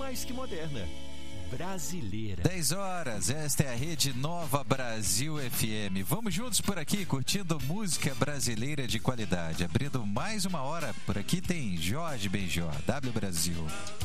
mais que moderna. Brasileira. 10 horas, esta é a Rede Nova Brasil FM. Vamos juntos por aqui, curtindo música brasileira de qualidade. Abrindo mais uma hora, por aqui tem Jorge Benjor, W Brasil.